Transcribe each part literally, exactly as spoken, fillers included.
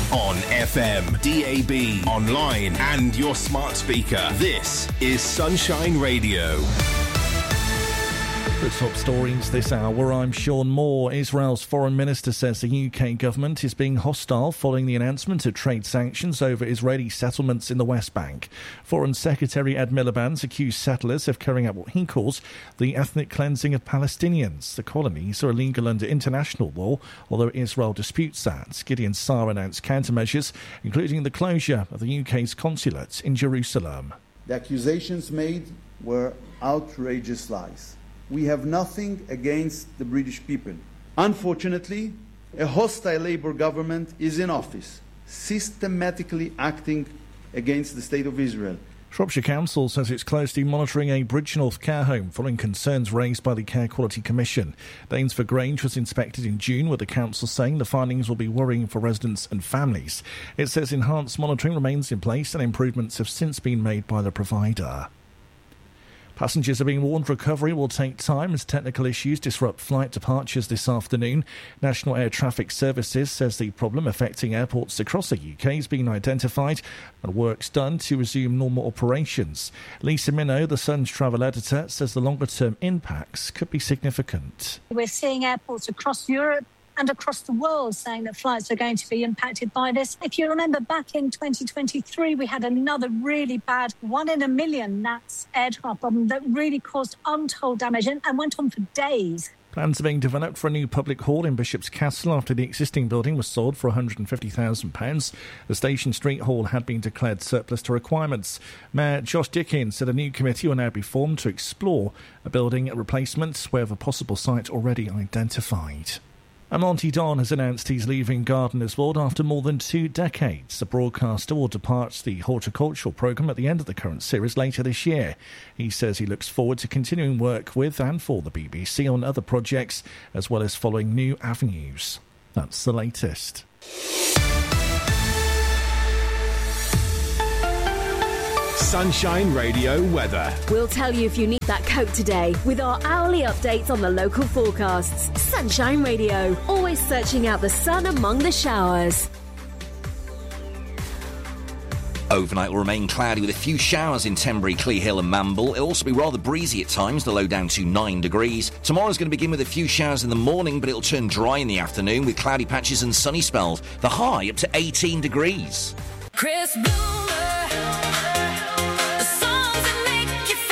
On F M, D A B, online and your smart speaker. This is Sunshine Radio. The top stories this hour, I'm Sean Moore. Israel's foreign minister says the U K government is being hostile following the announcement of trade sanctions over Israeli settlements in the West Bank. Foreign Secretary Ed Miliband's accused settlers of carrying out what he calls the ethnic cleansing of Palestinians. The colonies are illegal under international law, although Israel disputes that. Gideon Saar announced countermeasures, including the closure of the U K's consulate in Jerusalem. The accusations made were outrageous lies. We have nothing against the British people. Unfortunately, a hostile Labour government is in office, systematically acting against the State of Israel. Shropshire Council says it's closely monitoring a Bridgnorth care home following concerns raised by the Care Quality Commission. Dainsford Grange was inspected in June, with the council saying the findings will be worrying for residents and families. It says enhanced monitoring remains in place and improvements have since been made by the provider. Passengers are being warned recovery will take time as technical issues disrupt flight departures this afternoon. National Air Traffic Services says the problem affecting airports across the U K has been identified and work's done to resume normal operations. Lisa Minnow, the Sun's travel editor, says the longer-term impacts could be significant. We're seeing airports across Europe and across the world saying that flights are going to be impacted by this. If you remember, back in twenty twenty-three, we had another really bad one in a million N A T S aircraft problem that really caused untold damage and, and went on for days. Plans are being developed for a new public hall in Bishop's Castle after the existing building was sold for one hundred fifty thousand pounds. The Station Street Hall had been declared surplus to requirements. Mayor Josh Dickens said a new committee will now be formed to explore a building replacement where the possible site already identified. And Monty Don has announced he's leaving Gardeners World after more than two decades. The broadcaster will depart the horticultural programme at the end of the current series later this year. He says he looks forward to continuing work with and for the B B C on other projects, as well as following new avenues. That's the latest. Sunshine Radio weather. We'll tell you if you need that coat today with our hourly updates on the local forecasts. Sunshine Radio, always searching out the sun among the showers. Overnight will remain cloudy with a few showers in Tenbury, Clee Hill and Mamble. It'll also be rather breezy at times, the low down to nine degrees. Tomorrow's going to begin with a few showers in the morning, but it'll turn dry in the afternoon with cloudy patches and sunny spells. The high up to eighteen degrees. Chris Bloomer, the songs that make you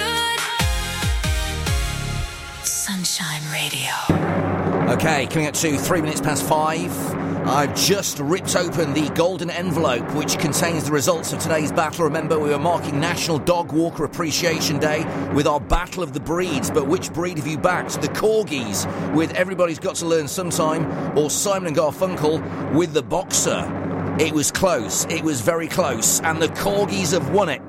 feel good. Sunshine Radio. Okay, coming up to three minutes past five. I've just ripped open the golden envelope which contains the results of today's battle. Remember, we were marking National Dog Walker Appreciation Day with our Battle of the Breeds. But which breed have you backed? The Corgis with Everybody's Got to Learn Sometime, or Simon and Garfunkel with the Boxer? It was close. It was very close. And the Corgis have won it.